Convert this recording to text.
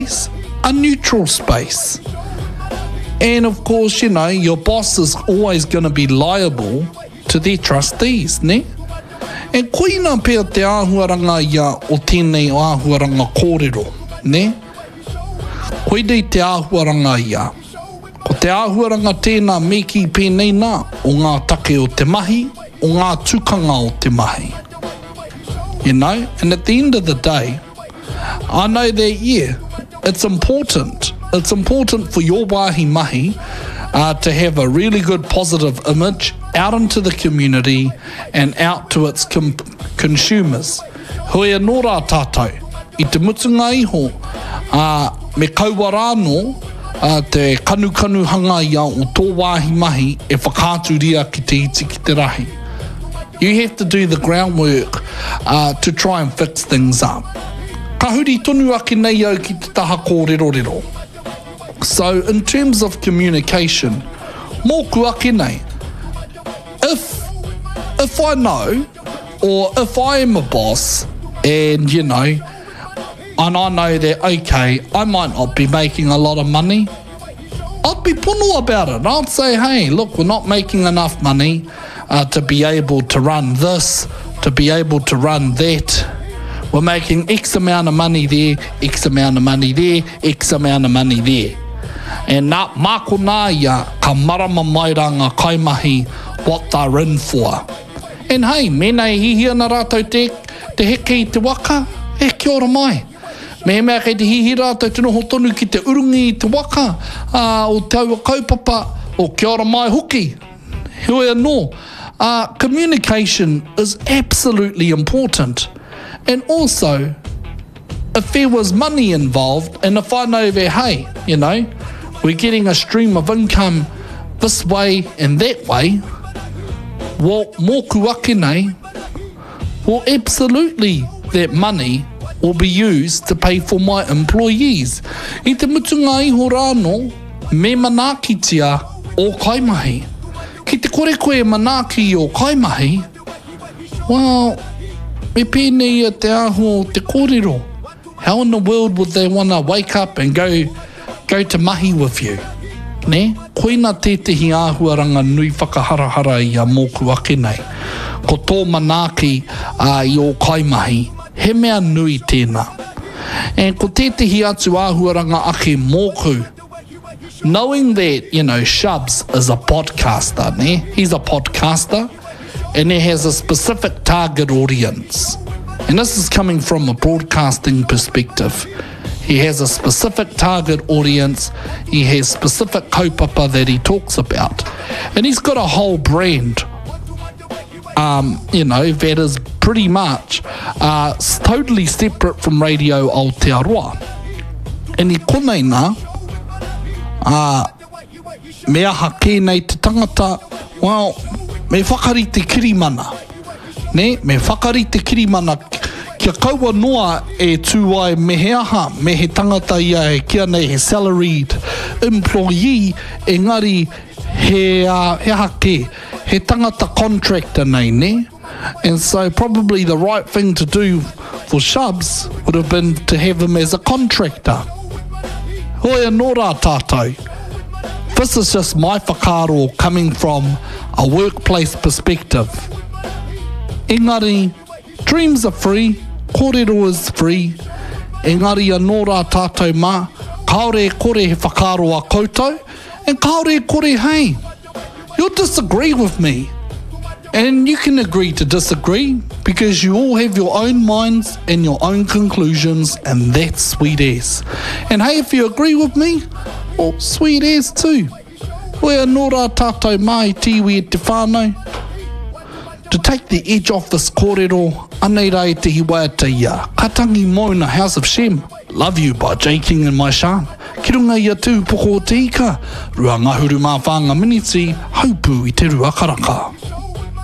a neutral space. And of course, you know, your boss is always going to be liable to their trustees, ne? E koina pia te āhuaranga ia o tēnei āhuaranga kōrero, ne? Koinei te āhuaranga ia. Ko te āhuaranga tēnā meki pēnei nā o ngā take o te mahi, o ngā tukanga o te mahi. You know, and at the end of the day, I know that, yeah, it's important. It's important for your wāhi mahi to have a really good positive image out into the community and out to its consumers. Hoi anō rā tātou, i te mutunga iho, me kaua rāno te kanu-kanuhanga ia o tō wāhi mahi e whakāturia ki te iti ki te rahi. You have to do the groundwork to try and fix things up. Ka huri tonu ake nei au ki te taha kōrero. So in terms of communication, mōku ake nei, if I know, or if I am a boss, and you know, and I know that, okay, I might not be making a lot of money, I'd be pono about it. I'd say, hey, look, we're not making enough money to be able to run this, to be able to run that. We're making X amount of money there, X amount of money there, X amount of money there. And nā māko nā ia ka marama mai rā ngā kaimahi what they're in for. And hey, mēnei hihi ana rātou te heke i te waka, kia ora mai. Mea kei te hihi rātou te noho tonu ki te urungi i te waka, o te aua kaupapa, o kia ora mai hoki. Hoi anō. Communication is absolutely important. And also, if there was money involved, and if I know that, hey, you know, we're getting a stream of income this way and that way, well, mōku ake nei, well, absolutely that money will be used to pay for my employees. I te mutunga iho rāno, me manakitia o kaimahi. Ki te kore koe manaki o kaimahi, well, me pēnei a te aho o te kōrero. How in the world would they want to wake up and go to mahi with you? Ne? Koina tētahi āhuaranga nui whakaharahara i a mōku ake nei. Ko tō manaki i o kaimahi, he mea nui tēnā. And ko tētahi atu āhuaranga ake mōku, knowing that, you know, Shubs is a podcaster, ne? He's a podcaster, and he has a specific target audience. And this is coming from a broadcasting perspective. He has a specific target audience. He has specific kaupapa that he talks about. And he's got a whole brand, you know, that is pretty much totally separate from Radio Aotearoa. And I konei nā, me aha kēnei te tangata, well, me whakari te kirimana. Ne? Me whakari te kirimana. Kia kaua noa e tū ai me he aha, me he tangata ia e kia nei he salaried employee, engari he hake, he tangata contractor nei, ne? And so probably the right thing to do for Shubs would have been to have him as a contractor. Hoi anō rā tātou. This is just my whakaaro coming from a workplace perspective. Engari, dreams are free, kōrero is free. Engari anō rā tātou mā, kaore kore he whakaaro a koutou, and kaore kore hei. You'll disagree with me. And you can agree to disagree because you all have your own minds and your own conclusions, and that's sweet as. And hey, if you agree with me, well, sweet as too. Hoi anō rā tātou mai tiwi e te whānau. To take the edge off this kōrero, anei rā e te hiwaiata ia. Katangi Mona, House of Shem. Love You by J. King and Maishan. Ki runga ia tū poko o te ika. Rua ngahuru mā whanga miniti, haupū I te rua karaka.